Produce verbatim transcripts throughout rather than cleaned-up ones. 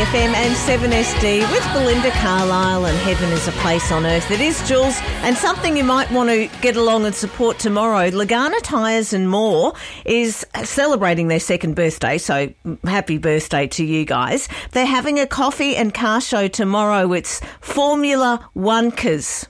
F M and seven S D with Belinda Carlisle, and Heaven is a Place on Earth. It is, Jules, and something you might want to get along and support tomorrow. Lagana Tyres and More is celebrating their second birthday, so happy birthday to you guys. They're having a coffee and car show tomorrow. It's Formula One-kers.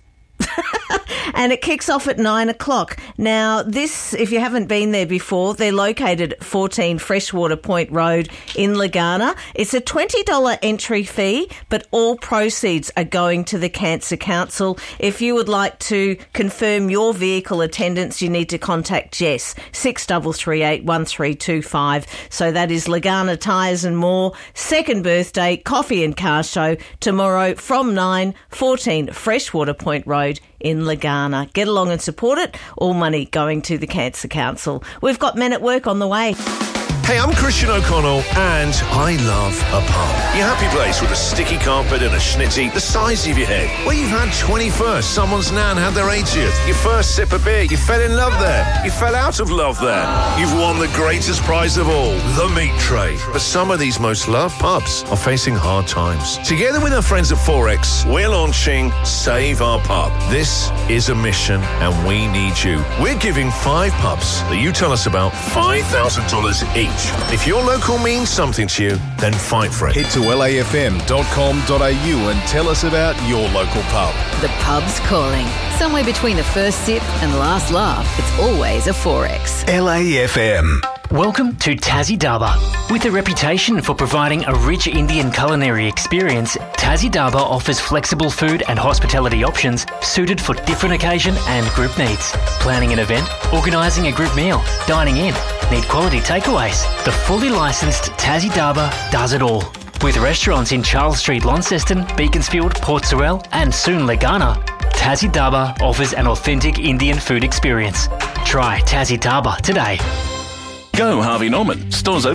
And it kicks off at nine o'clock. Now, this, if you haven't been there before, they're located at fourteen Freshwater Point Road in Lagana. It's a twenty dollars entry fee, but all proceeds are going to the Cancer Council. If you would like to confirm your vehicle attendance, you need to contact Jess, six three three eight, one three two five. So that is Lagana Tyres and More, second birthday, coffee and car show tomorrow from nine, fourteen Freshwater Point Road in Lagana. Get along and support it. All money going to the Cancer Council. We've got Men at Work on the way. Hey, I'm Christian O'Connell, and I love a pub. Your happy place with a sticky carpet and a schnitty the size of your head. Where you've had twenty-first, someone's nan had their eightieth, your first sip of beer, you fell in love there, you fell out of love there. You've won the greatest prize of all, the meat tray. But some of these most loved pubs are facing hard times. Together with our friends at Forex, we're launching Save Our Pub. This is a mission, and we need you. We're giving five pubs that you tell us about five thousand dollars each. If your local means something to you, then fight for it. Head to L A F M dot com dot a u and tell us about your local pub. The pub's calling. Somewhere between the first sip and last laugh, it's always a Forex. L A F M. Welcome to Tassie Dhaba. With a reputation for providing a rich Indian culinary experience, Tassie Dhaba offers flexible food and hospitality options suited for different occasion and group needs. Planning an event, organising a group meal, dining in, need quality takeaways. The fully licensed Tassie Dhaba does it all. With restaurants in Charles Street, Launceston, Beaconsfield, Port Sorell and soon Lagana, Tassie Dhaba offers an authentic Indian food experience. Try Tassie Dhaba today. Go Harvey Norman. Stores open